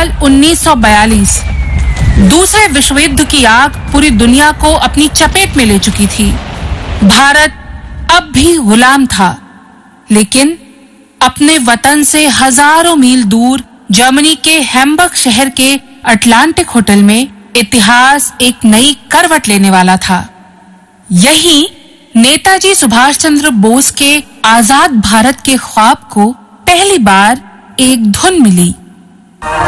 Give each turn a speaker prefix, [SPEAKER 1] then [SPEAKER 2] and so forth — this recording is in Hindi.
[SPEAKER 1] साल 1942। दूसरे विश्व युद्ध की आग पूरी दुनिया को अपनी चपेट में ले चुकी थी। भारत अब भी गुलाम था, लेकिन अपने वतन से हजारों मील दूर जर्मनी के हैम्बर्ग शहर के अटलांटिक होटल में इतिहास एक नई करवट लेने वाला था। यही नेताजी सुभाष चंद्र बोस के आजाद भारत के ख्वाब को पहली बार एक धुन मिली।